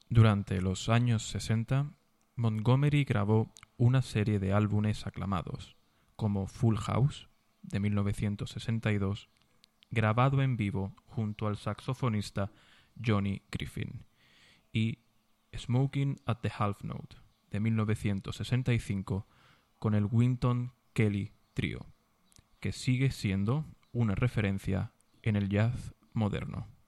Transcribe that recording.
Durante los años 60, Montgomery grabó una serie de álbumes aclamados, como Full House, de 1962, grabado en vivo junto al saxofonista Johnny Griffin, y Smoking at the Half Note, de 1965, con el Wynton Kelly Trio, que sigue siendo una referencia en el jazz moderno.